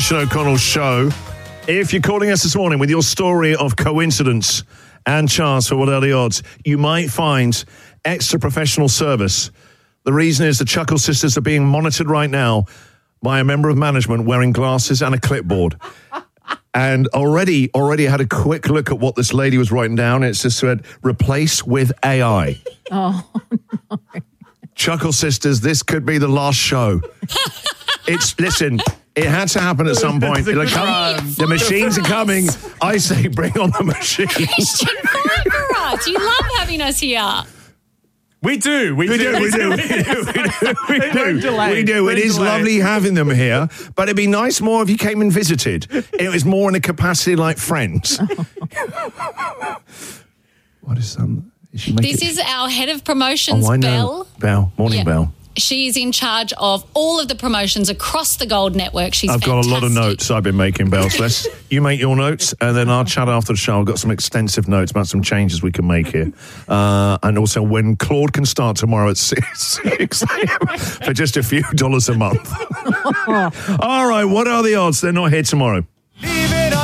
Christian O'Connell Show. If you're calling us this morning with your story of coincidence and chance, for what are the odds, you might find extra professional service. The reason is the Chuckle Sisters are being monitored right now by a member of management wearing glasses and a clipboard. And already had a quick look at what this lady was writing down. It's just said, replace with AI. Oh, no. Chuckle Sisters, this could be the last show. Listen, it had to happen at some point. The machines are coming. I say bring on the machines. Christian, fine for us. You love having us here. We do. We do. It is lovely having them here, but it'd be nice more if you came and visited. It was more in a capacity like friends. What is This is our head of promotions, Belle. Morning, Belle. She's in charge of all of the promotions across the Gold Network. I've got a lot of notes I've been making, Belle. So you make your notes, and then I'll chat after the show. I've got some extensive notes about some changes we can make here. And also when Claude can start tomorrow at 6 a.m. for just a few dollars a month. All right, what are the odds they're not here tomorrow?